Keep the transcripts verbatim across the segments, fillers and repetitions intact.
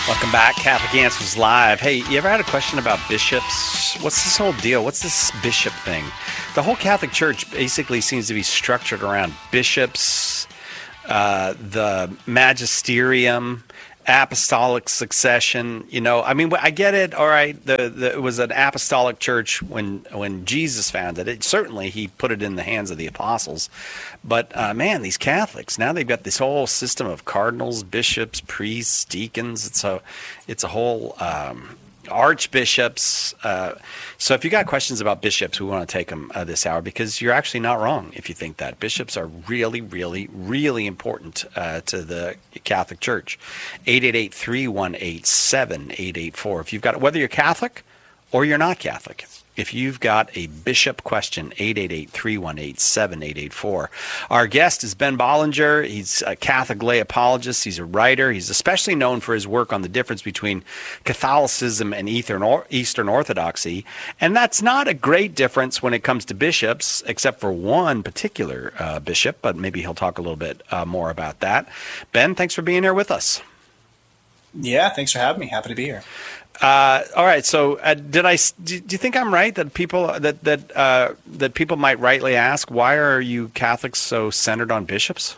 Welcome back. Catholic Answers Live. Hey, you ever had a question about bishops? What's this whole deal? What's this bishop thing? The whole Catholic Church basically seems to be structured around bishops, uh, the magisterium, apostolic succession. You know, I mean, I get it. All right, the, the it was an apostolic church when when Jesus founded it. Certainly, he put it in the hands of the apostles. But uh, man, these Catholics now they've got this whole system of cardinals, bishops, priests, deacons. It's a it's a whole um, archbishops. Uh, so if you got questions about bishops, we want to take them uh, this hour because you're actually not wrong if you think that bishops are really, really, really important uh, to the Catholic Church. eight eight eight, three one eight, seven eight eight four. If you've got whether you're Catholic or you're not Catholic. If you've got a bishop question, eight eight eight, three one eight, seven eight eight four. Our guest is Ben Bollinger. He's a Catholic lay apologist. He's a writer. He's especially known for his work on the difference between Catholicism and Eastern Orthodoxy. And that's not a great difference when it comes to bishops, except for one particular uh, bishop, but maybe he'll talk a little bit uh, more about that. Ben, thanks for being here with us. Yeah, thanks for having me. Happy to be here. Uh, all right. So, uh, did I? Do, do you think I'm right that people that that uh, that people might rightly ask, why are you Catholics so centered on bishops?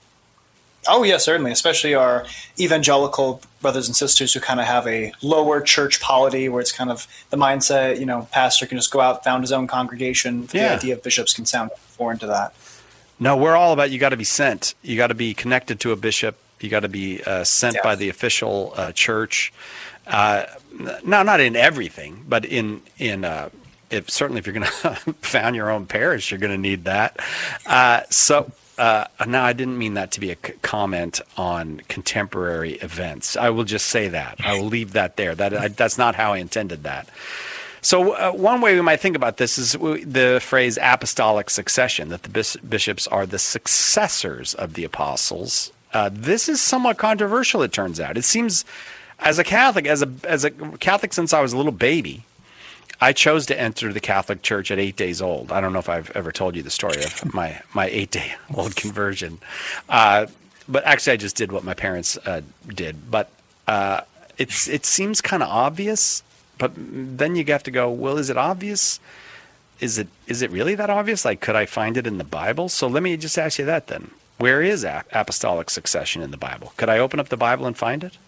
Oh yeah, certainly. Especially our evangelical brothers and sisters who kind of have a lower church polity, where it's kind of the mindset, you know, pastor can just go out, found his own congregation. Yeah. The idea of bishops can sound foreign to that. No, we're all about you got to be sent. You got to be connected to a bishop. You got to be uh, sent Yeah. by the official uh, church. Uh, no, not in everything, but in in uh, if certainly if you're going to found your own parish, you're going to need that. Uh, so uh, now I didn't mean that to be a c- comment on contemporary events. I will just say that. I will leave that there. That I, that's not how I intended that. So uh, one way we might think about this is w- the phrase apostolic succession, that the bis- bishops are the successors of the apostles. Uh, this is somewhat controversial, it turns out. It seems, as a Catholic, as a as a Catholic since I was a little baby, I chose to enter the Catholic Church at eight days old. I don't know if I've ever told you the story of my, my eight-day-old conversion. Uh, but actually, I just did what my parents uh, did. But uh, it's it seems kind of obvious. But then you have to go, well, is it obvious? Is it is it really that obvious? Like, could I find it in the Bible? So let me just ask you that then. Where is apostolic succession in the Bible? Could I open up the Bible and find it?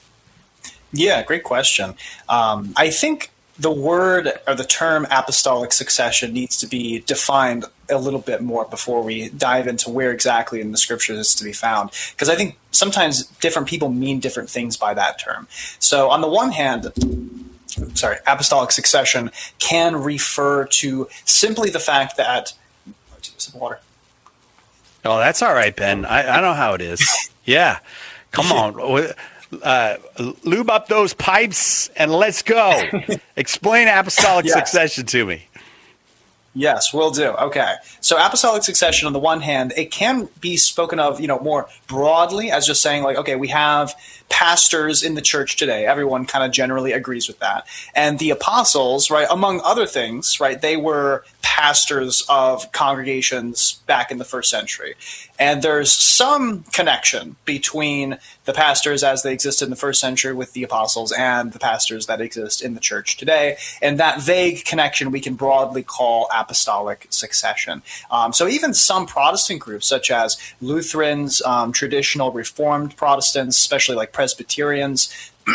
Yeah, great question. Um, I think the word or the term apostolic succession needs to be defined a little bit more before we dive into where exactly in the scriptures it's to be found. Because I think sometimes different people mean different things by that term. So on the one hand, sorry, apostolic succession can refer to simply the fact that some water. Oh, that's all right, Ben. I, I know how it is. Yeah. Come on. Uh, lube up those pipes and let's go. Explain apostolic yes. succession to me. Yes, will do. Okay. So apostolic succession, on the one hand, it can be spoken of, you know, more broadly as just saying like, okay, we have pastors in the church today. Everyone kind of generally agrees with that. And the apostles, right, among other things, right, they were pastors of congregations back in the first century. And there's some connection between the pastors as they existed in the first century with the apostles and the pastors that exist in the church today. And that vague connection we can broadly call apostolic succession. Um, so even some Protestant groups, such as Lutherans, um, traditional Reformed Protestants, especially like Presbyterians,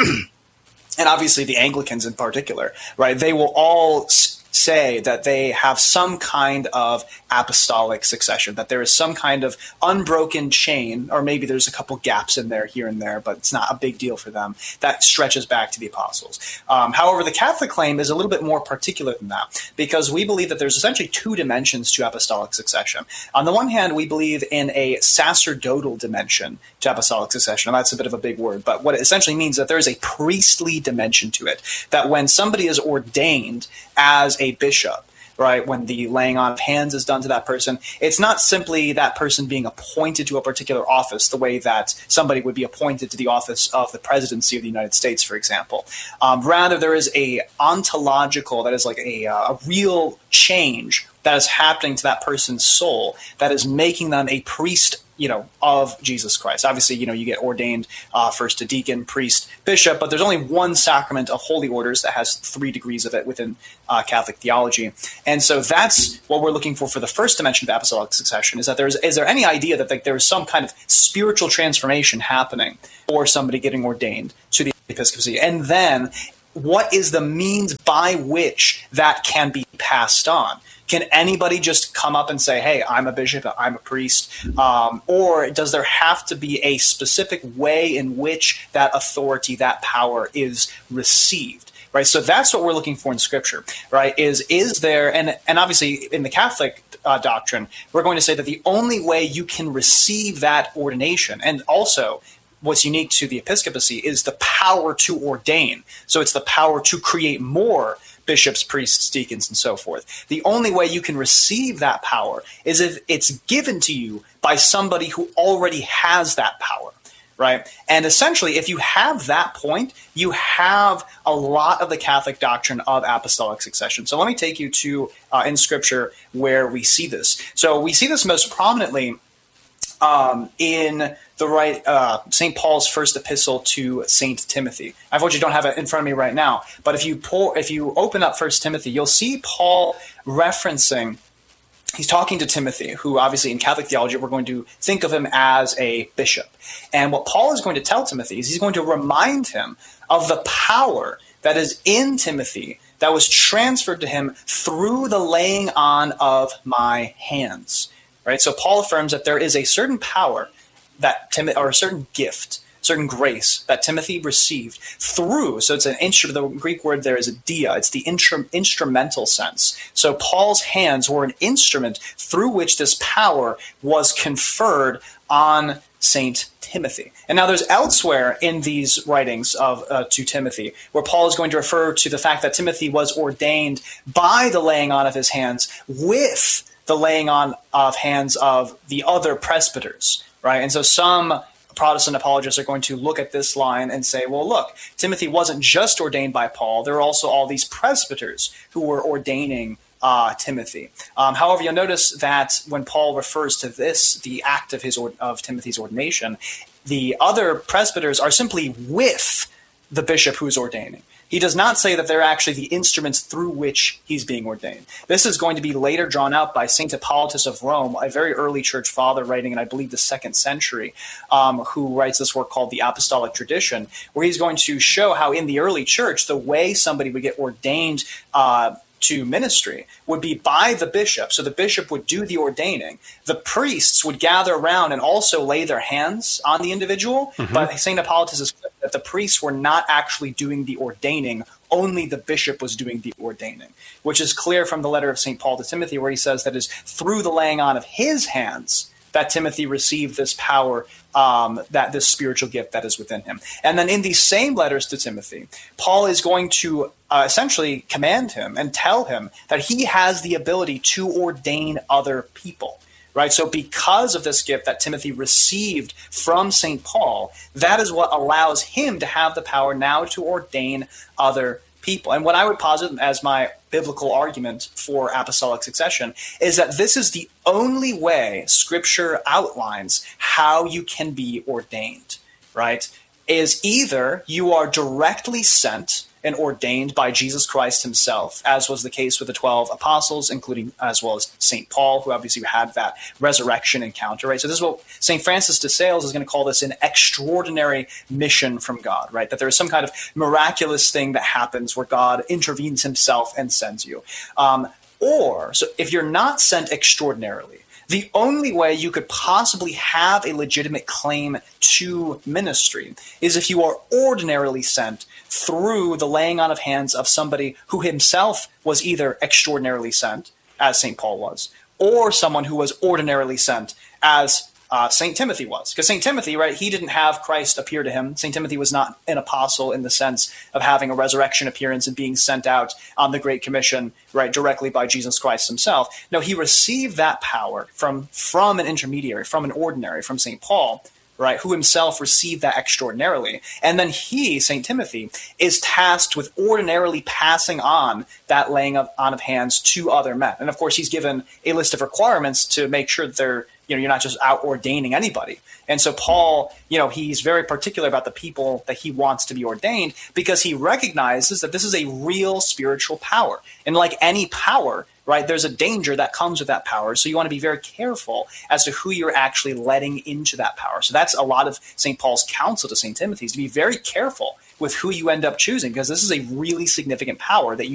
and obviously the Anglicans in particular, right, they will all say that they have some kind of apostolic succession, that there is some kind of unbroken chain, or maybe there's a couple gaps in there here and there, but it's not a big deal for them, that stretches back to the apostles. Um, however, the Catholic claim is a little bit more particular than that, because we believe that there's essentially two dimensions to apostolic succession. On the one hand, we believe in a sacerdotal dimension to apostolic succession, and that's a bit of a big word, but what it essentially means is that there is a priestly dimension to it, that when somebody is ordained as a bishop, right, when the laying on of hands is done to that person, it's not simply that person being appointed to a particular office the way that somebody would be appointed to the office of the presidency of the United States, for example. Um, rather, there is a ontological, that is like a, uh, a real change that is happening to that person's soul that is making them a priest you know, of Jesus Christ. Obviously, you know, you get ordained uh, first to deacon, priest, bishop, but there's only one sacrament of holy orders that has three degrees of it within uh, Catholic theology. And so that's what we're looking for for the first dimension of apostolic succession, is that there's, is there any idea that like, there's some kind of spiritual transformation happening or somebody getting ordained to the episcopacy? And then what is the means by which that can be passed on? Can anybody just come up and say, hey, I'm a bishop, I'm a priest? Um, or does there have to be a specific way in which that authority, that power is received? Right. So that's what we're looking for in Scripture, right? Is is there, and, and obviously in the Catholic uh, doctrine, we're going to say that the only way you can receive that ordination, and also what's unique to the episcopacy, is the power to ordain. So it's the power to create more bishops, priests, deacons, and so forth. The only way you can receive that power is if it's given to you by somebody who already has that power, right? And essentially, if you have that point, you have a lot of the Catholic doctrine of apostolic succession. So let me take you to, uh, in Scripture, where we see this. So we see this most prominently um, in the right, uh, Saint Paul's first epistle to Saint Timothy. Unfortunately, don't have it in front of me right now, but if you pull, if you open up First Timothy, you'll see Paul referencing. He's talking to Timothy, who obviously in Catholic theology we're going to think of him as a bishop. And what Paul is going to tell Timothy is he's going to remind him of the power that is in Timothy that was transferred to him through the laying on of my hands. Right? So Paul affirms that there is a certain power that Tim, or a certain gift, certain grace that Timothy received through. So it's an instru- the Greek word there is a dia. It's the intru- instrumental sense. So Paul's hands were an instrument through which this power was conferred on Saint Timothy. And now there's elsewhere in these writings of uh, to Timothy where Paul is going to refer to the fact that Timothy was ordained by the laying on of his hands with the laying on of hands of the other presbyters. Right. And so some Protestant apologists are going to look at this line and say, well, look, Timothy wasn't just ordained by Paul. There are also all these presbyters who were ordaining uh, Timothy. Um, however, you'll notice that when Paul refers to this, the act of his of Timothy's ordination, the other presbyters are simply with the bishop who's ordaining. He does not say that they're actually the instruments through which he's being ordained. This is going to be later drawn out by Saint Hippolytus of Rome, a very early church father writing in, I believe, the second century, um, who writes this work called The Apostolic Tradition, where he's going to show how in the early church, the way somebody would get ordained uh, to ministry would be by the bishop. So the bishop would do the ordaining. The priests would gather around and also lay their hands on the individual. Mm-hmm. But Saint Hippolytus is clear that the priests were not actually doing the ordaining. Only the bishop was doing the ordaining, which is clear from the letter of Saint Paul to Timothy, where he says that is through the laying on of his hands that Timothy received this power, um, that this spiritual gift that is within him. And then in these same letters to Timothy, Paul is going to uh, essentially command him and tell him that he has the ability to ordain other people. Right? So because of this gift that Timothy received from Saint Paul, that is what allows him to have the power now to ordain other people. And what I would posit as my biblical argument for apostolic succession is that this is the only way Scripture outlines how you can be ordained, right? Is either you are directly sent and ordained by Jesus Christ himself, as was the case with the twelve apostles, including as well as Saint Paul, who obviously had that resurrection encounter, right? So this is what Saint Francis de Sales is going to call this an extraordinary mission from God, right? That there is some kind of miraculous thing that happens where God intervenes himself and sends you. Um, or, so if you're not sent extraordinarily, the only way you could possibly have a legitimate claim to ministry is if you are ordinarily sent through the laying on of hands of somebody who himself was either extraordinarily sent, as Saint Paul was, or someone who was ordinarily sent, as uh, Saint Timothy was. Because Saint Timothy, right, he didn't have Christ appear to him. Saint Timothy was not an apostle in the sense of having a resurrection appearance and being sent out on the Great Commission, right, directly by Jesus Christ himself. No, he received that power from, from an intermediary, from an ordinary, from Saint Paul, right, who himself received that extraordinarily. And then he, Saint Timothy, is tasked with ordinarily passing on that laying of, on of hands to other men. And of course, he's given a list of requirements to make sure that they're You know, you're not just out ordaining anybody. And so Paul, you know, he's very particular about the people that he wants to be ordained because he recognizes that this is a real spiritual power. And like any power, right, there's a danger that comes with that power. So you want to be very careful as to who you're actually letting into that power. So that's a lot of Saint Paul's counsel to Saint Timothy, is to be very careful with who you end up choosing, because this is a really significant power that you